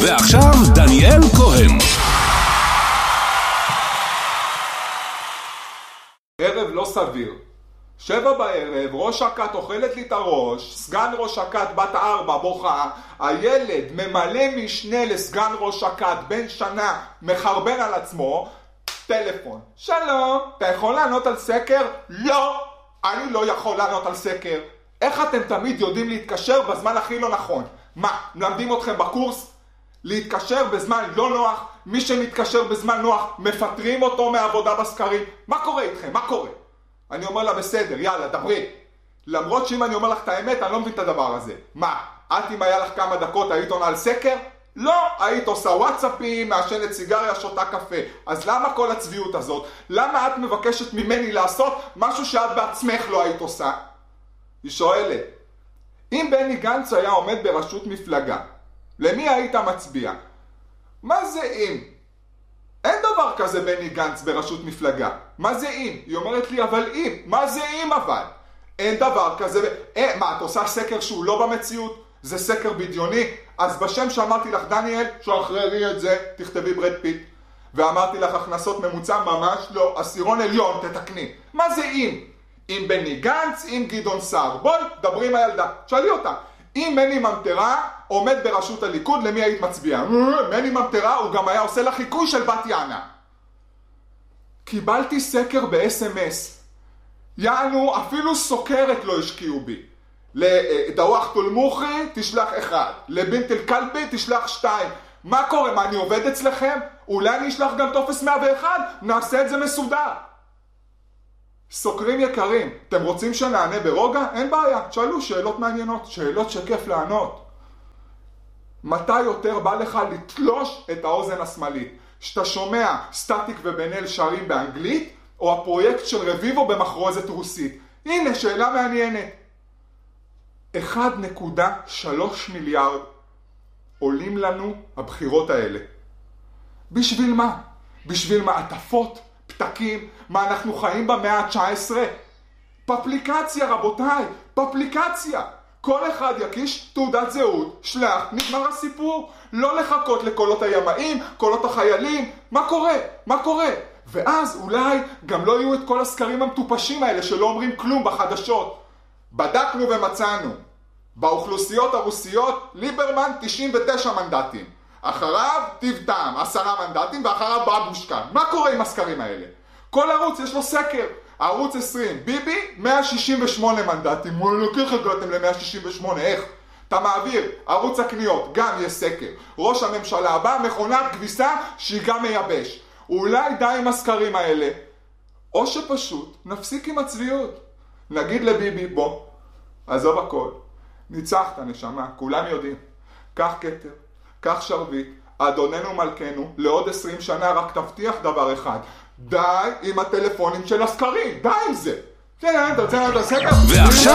ועכשיו דניאל כהן. ערב לא סביר. 7 בערב, ראש הכת אוכלת לי את הראש, סגן ראש הכת בת 4 בוכה, הילד ממלא משנה לסגן ראש הכת בן שנה מחרבן על עצמו, טלפון. שלום, אתה יכול לענות על סקר? לא, אני לא יכול לענות על סקר. איך אתם תמיד יודעים להתקשר בזמן הכי לא נכון? מה, מלמדים אתכם בקורס? להתקשר בזמן לא נוח, מי שמתקשר בזמן נוח מפטרים אותו מעבודה בסקרים. מה קורה איתכם? מה קורה? אני אומר לה בסדר, יאללה, דברי. למרות שאם אני אומר לך את האמת, אני לא מבין את הדבר הזה. מה, את אם היה לך כמה דקות היית עונה על סקר? לא, היית עושה וואטסאפים, מעשנת סיגריה, שותה קפה. אז למה כל הצביעות הזאת? למה את מבקשת ממני לעשות משהו שאת בעצמך לא היית עושה? היא שואלת, אם בני גנץ היה עומד בראשות מפלגה, למי היית מצביע? מה זה אם? אין דבר כזה בני גנץ בראשות מפלגה. מה זה אם? היא אומרת לי, אבל אם. מה זה אם אבל? אין דבר כזה. מה, את עושה סקר שהוא לא במציאות? זה סקר בדיוני? אז בשם שאמרתי לך, דניאל, שחררי את זה, תכתבי ברד פיט. ואמרתי לך, הכנסות ממוצע ממש לא. עשירון עליון, תתקני. מה זה אם? אם בני גנץ, אם גדעון סער. בואי, דברי עם הילדה. שאלי אותה. אם מני ממטרה עומד בראשות הליכוד, למי היית מצביעה? מני ממטרה הוא גם היה עושה לה חיקוי של בת יענה. קיבלתי סקר ב-SMS. יענו, אפילו סוקרת לא השקיעו בי. לדווח תולמוכי תשלח 1. לבינט אל קלבי תשלח 2. מה קורה? מה, אני עובד אצלכם? אולי אני אשלח גם טופס 101? נעשה את זה מסודר. סוקרים יקרים, אתם רוצים שנענה ברוגע? אין בעיה, תשאלו שאלות מעניינות, שאלות שכיף לענות. מתי יותר בא לך לתלוש את האוזן השמאלית? שאתה שומע סטטיק ובן אל שרים באנגלית, או הפרויקט של רביבו במחרוזת רוסית? הנה, שאלה מעניינת. 1.3 מיליארד עולים לנו הבחירות האלה. בשביל מה? בשביל מעטפות? פתקים? מה, אנחנו חיים במאה ה-19? פפליקציה, רבותיי, פפליקציה. כל אחד יקיש תעודת זהות, שלח, נגמר הסיפור. לא לחכות לקולות הימאים, קולות החיילים. מה קורה? מה קורה? ואז אולי גם לא יהיו את כל הסקרים המטופשים האלה שלא אומרים כלום בחדשות. בדקנו ומצאנו. באוכלוסיות הרוסיות, ליברמן 99 מנדטים. אחריו טיב-טעם 10 מנדטים, ואחריו בבושקה. מה קורה עם הסקרים האלה? כל ערוץ יש לו סקר. ערוץ 20, ביבי 168 מנדטים. איך הגעתם ל-168? איך? אתה מעביר, ערוץ הקניות, גם יש סקר. ראש הממשלה הבא, מכונת כביסה שהיא גם מייבש. אולי די עם הסקרים האלה, או שפשוט נפסיק עם הצביעות. נגיד לביבי, בוא, עזוב הכל, ניצחת נשמה, כולם יודעים. קח כתר, קח שרביט, אדוננו מלכנו, לעוד 20 שנה רק תבטיח דבר אחד. די עם הטלפונים של הסקרים, די עם זה. כן, אתה רוצה לענות על סקר? ועכשיו